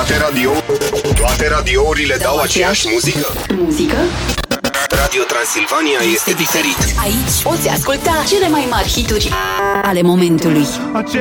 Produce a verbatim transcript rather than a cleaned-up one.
Toate radio, toate radiourile dau aceeași muzică? Muzică? Radio Transilvania este diferit. Aici poți asculta cele mai mari hituri ale momentului.